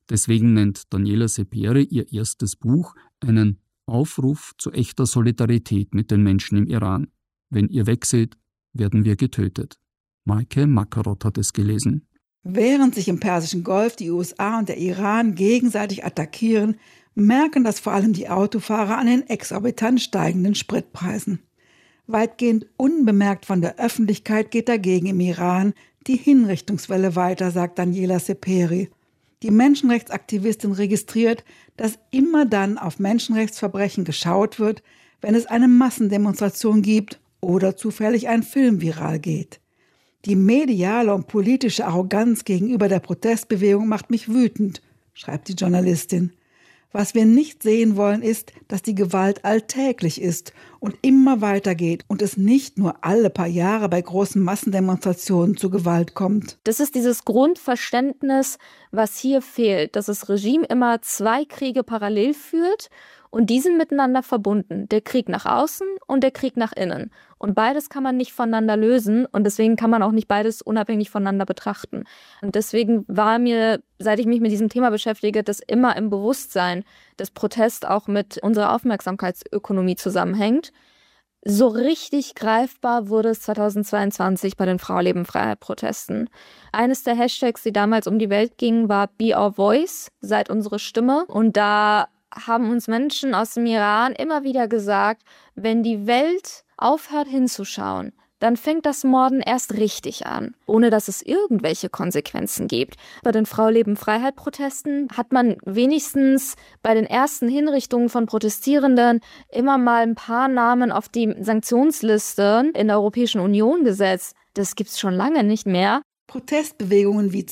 Deswegen nennt Daniela Seperi ihr erstes Buch einen Aufruf zu echter Solidarität mit den Menschen im Iran. Wenn ihr wegseht, werden wir getötet. Maike Makarot hat es gelesen. Während sich im Persischen Golf die USA und der Iran gegenseitig attackieren, merken das vor allem die Autofahrer an den exorbitant steigenden Spritpreisen. Weitgehend unbemerkt von der Öffentlichkeit geht dagegen im Iran die Hinrichtungswelle weiter, sagt Daniela Seperi. Die Menschenrechtsaktivistin registriert, dass immer dann auf Menschenrechtsverbrechen geschaut wird, wenn es eine Massendemonstration gibt oder zufällig ein Film viral geht. Die mediale und politische Arroganz gegenüber der Protestbewegung macht mich wütend, schreibt die Journalistin. Was wir nicht sehen wollen, ist, dass die Gewalt alltäglich ist und immer weitergeht und es nicht nur alle paar Jahre bei großen Massendemonstrationen zu Gewalt kommt. Das ist dieses Grundverständnis, was hier fehlt, dass das Regime immer zwei Kriege parallel führt und die sind miteinander verbunden. Der Krieg nach außen und der Krieg nach innen. Und beides kann man nicht voneinander lösen und deswegen kann man auch nicht beides unabhängig voneinander betrachten. Und deswegen war mir, seit ich mich mit diesem Thema beschäftige, das immer im Bewusstsein, dass Protest auch mit unserer Aufmerksamkeitsökonomie zusammenhängt. So richtig greifbar wurde es 2022 bei den Frau-Leben-Freiheit-Protesten. Eines der Hashtags, die damals um die Welt gingen, war Be Our Voice, seid unsere Stimme. Und da haben uns Menschen aus dem Iran immer wieder gesagt, wenn die Welt aufhört hinzuschauen, dann fängt das Morden erst richtig an, ohne dass es irgendwelche Konsequenzen gibt. Bei den Frau-Leben-Freiheit-Protesten hat man wenigstens bei den ersten Hinrichtungen von Protestierenden immer mal ein paar Namen auf die Sanktionsliste in der Europäischen Union gesetzt. Das gibt's schon lange nicht mehr. Protestbewegungen wie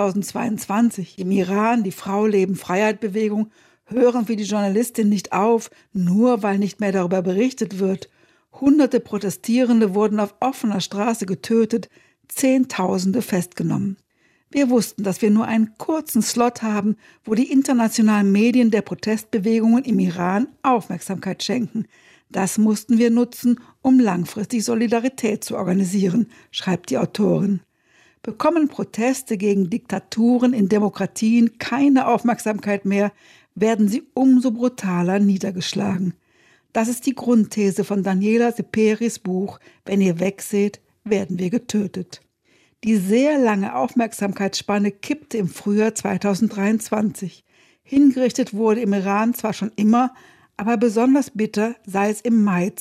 2022 im Iran, die Frau-Leben-Freiheit-Bewegung, hören wie die Journalistin nicht auf, nur weil nicht mehr darüber berichtet wird. Hunderte Protestierende wurden auf offener Straße getötet, Zehntausende festgenommen. Wir wussten, dass wir nur einen kurzen Slot haben, wo die internationalen Medien der Protestbewegungen im Iran Aufmerksamkeit schenken. Das mussten wir nutzen, um langfristig Solidarität zu organisieren, schreibt die Autorin. Bekommen Proteste gegen Diktaturen in Demokratien keine Aufmerksamkeit mehr, werden sie umso brutaler niedergeschlagen. Das ist die Grundthese von Daniela Seperis Buch Wenn ihr wegseht, werden wir getötet. Die sehr lange Aufmerksamkeitsspanne kippte im Frühjahr 2023. Hingerichtet wurde im Iran zwar schon immer, aber besonders bitter sei es im Mai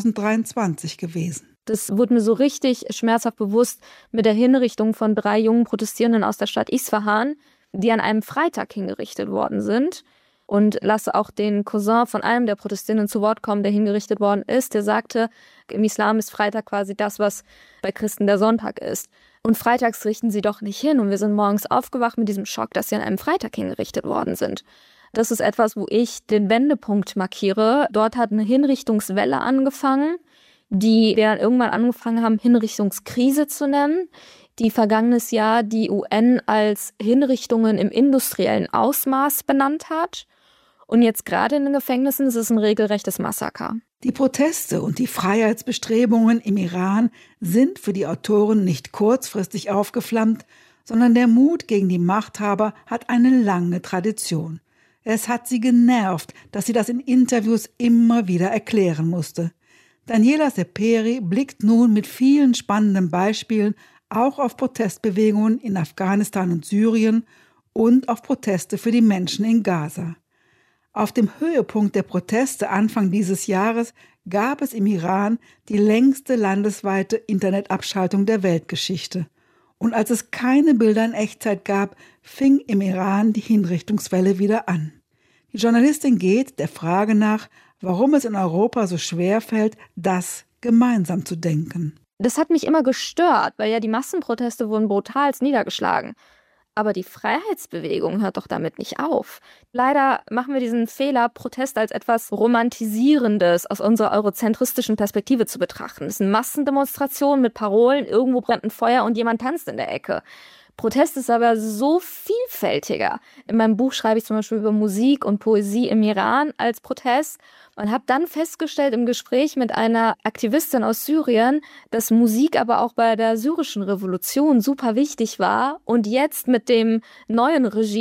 2023 gewesen. Das wurde mir so richtig schmerzhaft bewusst mit der Hinrichtung von 3 jungen Protestierenden aus der Stadt Isfahan, die an einem Freitag hingerichtet worden sind. Und lasse auch den Cousin von einem der Protestierenden zu Wort kommen, der hingerichtet worden ist. Der sagte, im Islam ist Freitag quasi das, was bei Christen der Sonntag ist. Und freitags richten sie doch nicht hin. Und wir sind morgens aufgewacht mit diesem Schock, dass sie an einem Freitag hingerichtet worden sind. Das ist etwas, wo ich den Wendepunkt markiere. Dort hat eine Hinrichtungswelle angefangen, die wir dann irgendwann angefangen haben, Hinrichtungskrise zu nennen, die vergangenes Jahr die UN als Hinrichtungen im industriellen Ausmaß benannt hat. Und jetzt gerade in den Gefängnissen ist es ein regelrechtes Massaker. Die Proteste und die Freiheitsbestrebungen im Iran sind für die Autoren nicht kurzfristig aufgeflammt, sondern der Mut gegen die Machthaber hat eine lange Tradition. Es hat sie genervt, dass sie das in Interviews immer wieder erklären musste. Daniela Seperi blickt nun mit vielen spannenden Beispielen auch auf Protestbewegungen in Afghanistan und Syrien und auf Proteste für die Menschen in Gaza. Auf dem Höhepunkt der Proteste Anfang dieses Jahres gab es im Iran die längste landesweite Internetabschaltung der Weltgeschichte. Und als es keine Bilder in Echtzeit gab, fing im Iran die Hinrichtungswelle wieder an. Die Journalistin geht der Frage nach, warum es in Europa so schwer fällt, das gemeinsam zu denken. Das hat mich immer gestört, weil ja die Massenproteste wurden brutalst niedergeschlagen. Aber die Freiheitsbewegung hört doch damit nicht auf. Leider machen wir diesen Fehler, Protest als etwas Romantisierendes aus unserer eurozentristischen Perspektive zu betrachten. Es sind Massendemonstrationen mit Parolen, irgendwo brennt ein Feuer und jemand tanzt in der Ecke. Protest ist aber so vielfältiger. In meinem Buch schreibe ich zum Beispiel über Musik und Poesie im Iran als Protest und habe dann festgestellt im Gespräch mit einer Aktivistin aus Syrien, dass Musik aber auch bei der syrischen Revolution super wichtig war und jetzt mit dem neuen Regime